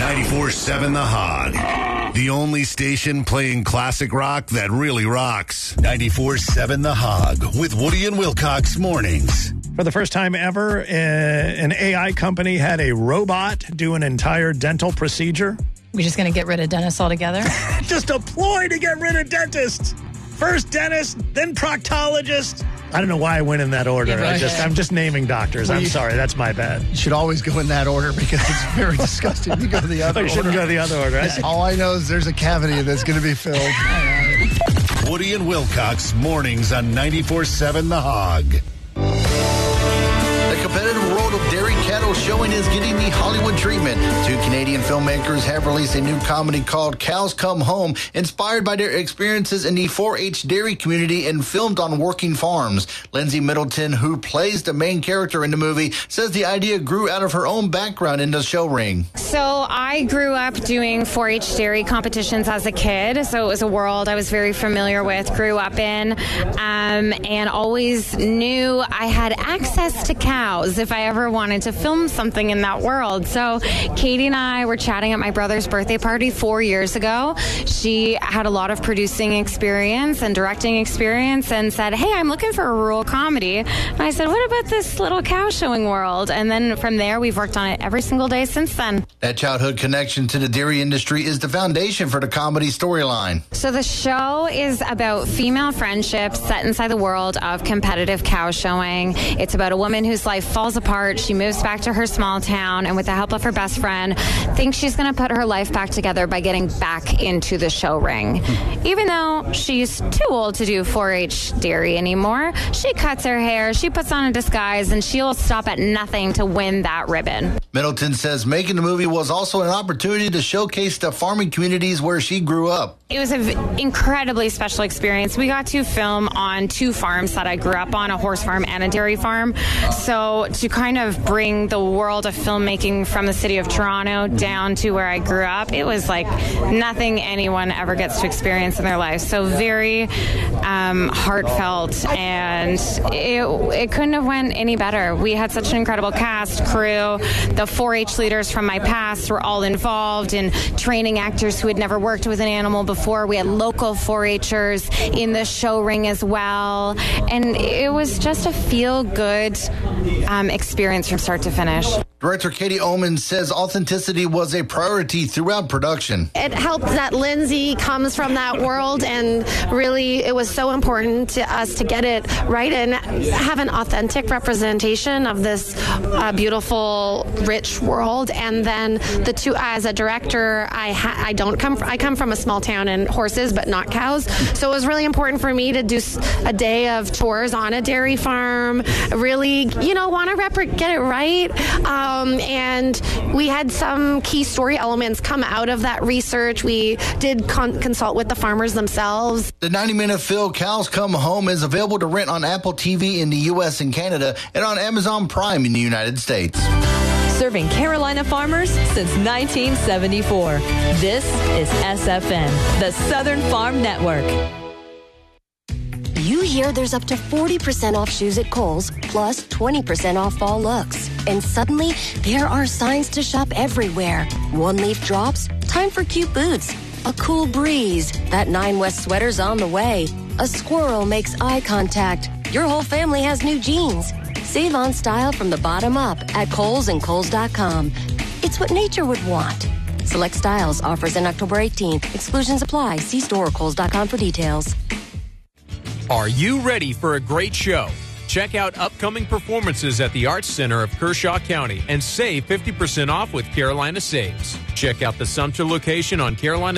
94.7 The Hog. The only station playing classic rock that really rocks. 94.7 The Hog with Woody and Wilcox mornings. For the first time ever, an AI company had a robot do an entire dental procedure. We're just going to get rid of dentists altogether? Just a ploy to get rid of dentists. First dentist, then proctologist. I don't know why I went in that order. Yeah, right. I'm just naming doctors. I'm sorry. That's my bad. You should always go in that order because it's very disgusting. You go to the other order. You shouldn't go the other order. All I know is there's a cavity that's going to be filled. Woody and Wilcox mornings on 94.7 The Hog. The competitive world of dairy cattle showing is getting the Hollywood treatment. Two Canadian filmmakers have released a new comedy called Cows Come Home, inspired by their experiences in the 4-H dairy community and filmed on working farms. Lindsay Middleton, who plays the main character in the movie, says the idea grew out of her own background in the show ring. So I grew up doing 4-H dairy competitions as a kid, so it was a world I was very familiar with, grew up in, and always knew I had access to cows if I ever wanted to film something in that world. So Katie and I were chatting at my brother's birthday party 4 years ago. She had a lot of producing experience and directing experience and said, hey, I'm looking for a rural comedy. And I said, what about this little cow showing world? And then from there, we've worked on it every single day since then. That childhood connection to the dairy industry is the foundation for the comedy storyline. So the show is about female friendships set inside the world of competitive cow showing. It's about a woman whose life falls apart. She moves back to her small town and with the help of her best friend, thinks she's going to put her life back together by getting back into the show ring. Even though she's too old to do 4-H dairy anymore, she cuts her hair, she puts on a disguise, and she'll stop at nothing to win that ribbon. Middleton says making the movie was also an opportunity to showcase the farming communities where she grew up. It was an incredibly special experience. We got to film on two farms that I grew up on, a horse farm and a dairy farm. So to kind of bring the world of filmmaking from the city of Toronto down to where I grew up, it was like nothing anyone ever gets to experience in their life. So very heartfelt, and it couldn't have went any better. We had such an incredible cast, crew. The 4-H leaders from my past were all involved in training actors who had never worked with an animal before. We had local 4-Hers in the show ring as well. And it was just a feel-good experience from start to finish. Director Katie Oman says authenticity was a priority throughout production. It helped that Lindsay comes from that world, and really it was so important to us to get it right and have an authentic representation of this beautiful, rich world. And then the two, as a director, I come from a small town and horses, but not cows. So it was really important for me to do a day of chores on a dairy farm, really, want to get it right. And we had some key story elements come out of that research. We did consult with the farmers themselves. The 90-minute film Cows Come Home is available to rent on Apple TV in the U.S. and Canada and on Amazon Prime in the United States. Serving Carolina farmers since 1974. This is SFN, the Southern Farm Network. You hear there's up to 40% off shoes at Kohl's, plus 20% off fall looks. And suddenly, there are signs to shop everywhere. One-leaf drops, time for cute boots. A cool breeze, that 9 West sweater's on the way. A squirrel makes eye contact. Your whole family has new jeans. Save on style from the bottom up at Kohl's and Kohl's.com. It's what nature would want. Select styles, offers in October 18th. Exclusions apply. See store or Kohl's.com for details. Are you ready for a great show? Check out upcoming performances at the Arts Center of Kershaw County and save 50% off with Carolina Saves. Check out the Sumter location on Carolina